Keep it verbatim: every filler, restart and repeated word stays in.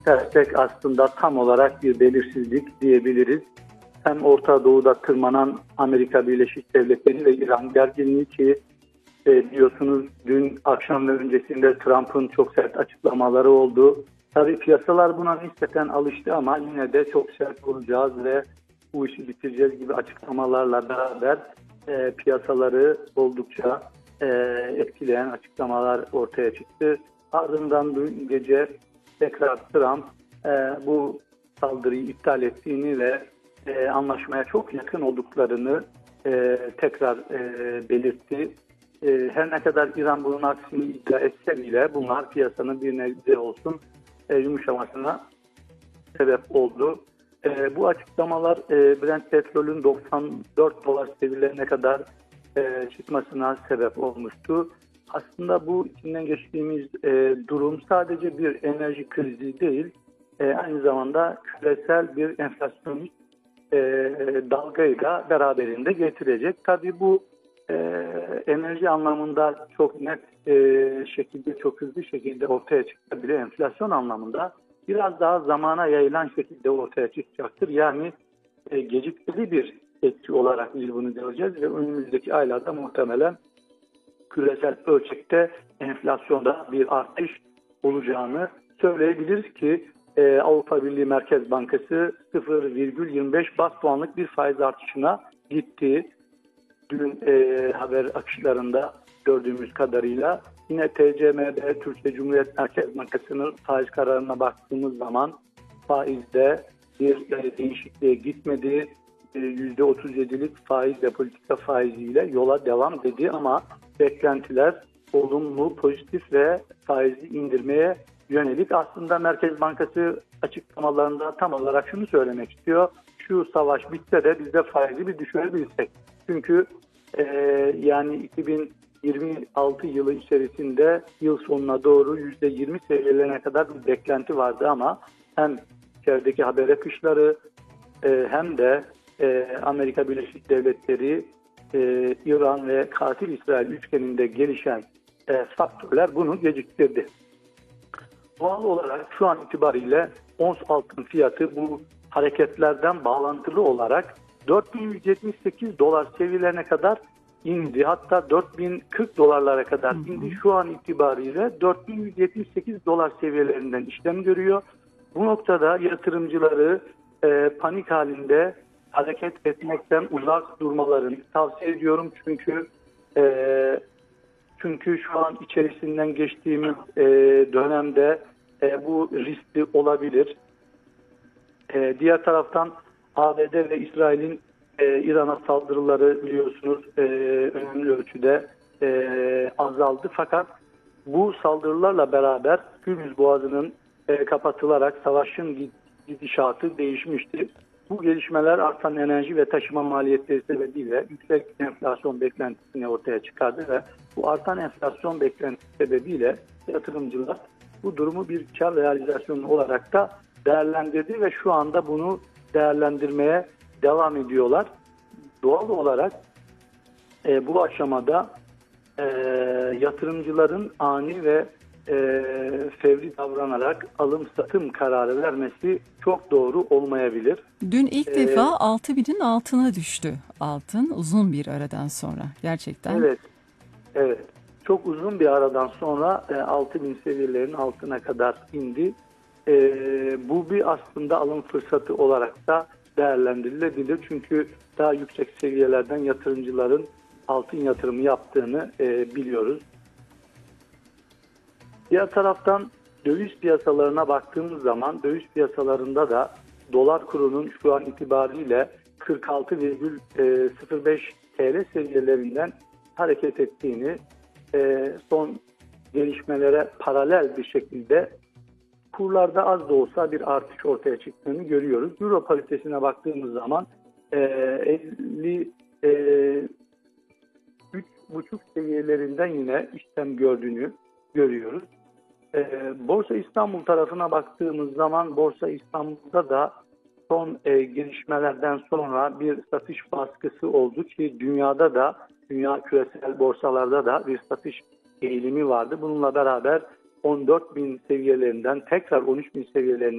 dersek aslında tam olarak bir belirsizlik diyebiliriz. Hem Orta Doğu'da tırmanan Amerika Birleşik Devletleri ve İran gerginliği ki e, biliyorsunuz dün akşam ve öncesinde Trump'ın çok sert açıklamaları oldu. Tabii piyasalar buna nispeten alıştı ama yine de çok sert olacağız ve bu işi bitireceğiz gibi açıklamalarla beraber e, piyasaları oldukça e, etkileyen açıklamalar ortaya çıktı. Ardından dün gece tekrar Trump e, bu saldırıyı iptal ettiğini ve e, anlaşmaya çok yakın olduklarını e, tekrar e, belirtti. E, her ne kadar İran bunun aksini iddia etse bile bunlar piyasanın bir nebze olsun e, yumuşamasına sebep oldu. E, bu açıklamalar e, Brent petrolün doksan dört dolar seviyelerine kadar e, çıkmasına sebep olmuştu. Aslında bu içinden geçtiğimiz e, durum sadece bir enerji krizi değil, e, aynı zamanda küresel bir enflasyonist e, dalgayı da beraberinde getirecek. Tabii bu e, enerji anlamında çok net e, şekilde, çok hızlı şekilde ortaya çıkabilir. Enflasyon anlamında biraz daha zamana yayılan şekilde ortaya çıkacaktır. Yani e, gecikmeli bir etki olarak biz bunu göreceğiz ve önümüzdeki aylarda muhtemelen küresel ölçekte enflasyonda bir artış olacağını söyleyebiliriz ki e, Avrupa Birliği Merkez Bankası sıfır virgül yirmi beş bas puanlık bir faiz artışına gitti. Dün e, haber akışlarında gördüğümüz kadarıyla yine T C M B, Türkiye Cumhuriyet Merkez Bankası'nın faiz kararına baktığımız zaman faizde bir e, değişikliğe gitmedi. E, yüzde otuz yedilik faiz ve politika faiziyle yola devam dedi ama beklentiler olumlu, pozitif ve faizi indirmeye yönelik. Aslında Merkez Bankası açıklamalarında tam olarak şunu söylemek istiyor. Şu savaş bitse de biz de faizi bir düşürebilsek. Çünkü e, yani iki bin yirmi altı yılı içerisinde yıl sonuna doğru yüzde yirmi seviyelerine kadar bir beklenti vardı ama hem içerideki haber akışları e, hem de e, Amerika Birleşik Devletleri, e, İran ve katil İsrail üçgeninde gelişen e, faktörler bunu geciktirdi. Doğal olarak şu an itibariyle ons altın fiyatı bu hareketlerden bağlantılı olarak dört bin yüz yetmiş sekiz dolar seviyelerine kadar indi. Hatta dört bin kırk dolarlara kadar indi. Şu an itibariyle dört bin yüz yetmiş sekiz dolar seviyelerinden işlem görüyor. Bu noktada yatırımcıları e, panik halinde hareket etmekten uzak durmalarını tavsiye ediyorum. Çünkü e, çünkü şu an içerisinden geçtiğimiz e, dönemde e, bu riskli olabilir. E, diğer taraftan A B D ve İsrail'in e, İran'a saldırıları biliyorsunuz e, önemli ölçüde e, azaldı. Fakat bu saldırılarla beraber Hürmüz Boğazı'nın e, kapatılarak savaşın gidişatı değişmişti. Bu gelişmeler artan enerji ve taşıma maliyetleri sebebiyle yüksek enflasyon beklentisini ortaya çıkardı ve bu artan enflasyon beklentisi sebebiyle yatırımcılar bu durumu bir kar realizasyonu olarak da değerlendirdi ve şu anda bunu değerlendirmeye devam ediyorlar. Doğal olarak e, bu aşamada e, yatırımcıların ani ve e, fevri davranarak alım satım kararı vermesi çok doğru olmayabilir. Dün ilk ee, defa altı binin altına düştü altın uzun bir aradan sonra gerçekten. Evet, evet. Çok uzun bir aradan sonra e, altı bin seviyelerin altına kadar indi. E, bu bir aslında alım fırsatı olarak da değerlendirilebilir. Çünkü daha yüksek seviyelerden yatırımcıların altın yatırımı yaptığını e, biliyoruz. Diğer taraftan döviz piyasalarına baktığımız zaman döviz piyasalarında da dolar kurunun şu an itibariyle kırk altı virgül sıfır beş T L seviyelerinden hareket ettiğini, e, son gelişmelere paralel bir şekilde kurlarda az da olsa bir artış ortaya çıktığını görüyoruz. Euro paritesine baktığımız zaman e, elli üç buçuk seviyelerinden yine işlem gördüğünü görüyoruz. E, Borsa İstanbul tarafına baktığımız zaman Borsa İstanbul'da da son e, gelişmelerden sonra bir satış baskısı oldu ki dünyada da, dünya küresel borsalarda da bir satış eğilimi vardı. Bununla beraber on dört bin seviyelerinden tekrar on üç bin seviyelerine